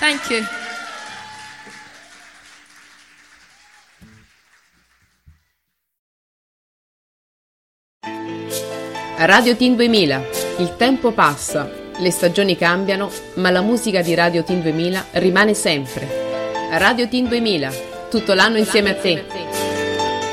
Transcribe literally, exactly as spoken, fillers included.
Thank you. Radio Teen duemila. Il tempo passa, le stagioni cambiano, ma la musica di Radio Teen duemila rimane sempre. Radio Teen duemila, tutto l'anno insieme a te.